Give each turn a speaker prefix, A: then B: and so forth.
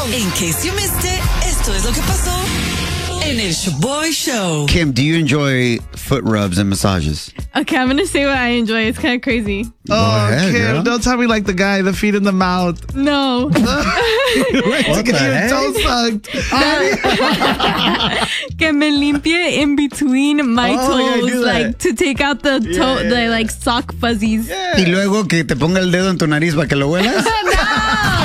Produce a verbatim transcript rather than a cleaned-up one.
A: In case you missed it, esto es lo que pasó en el Shaboy Show.
B: Kim, do you enjoy foot rubs and massages?
C: Okay, I'm going to say what I enjoy. It's kind of crazy.
B: Go
D: oh,
B: ahead,
D: Kim,
B: girl.
D: don't tell me like the guy, the feet in the mouth.
C: No.
B: What
D: to get
B: the
D: your
B: heck?
D: toe sucked.
C: Que me limpie in between my
B: Oh, yeah,
C: toes,
B: do that.
C: like to take out the toe,
B: Yeah.
C: the like sock fuzzies.
B: Y luego que te ponga el dedo en tu nariz para que lo huelas.
C: No.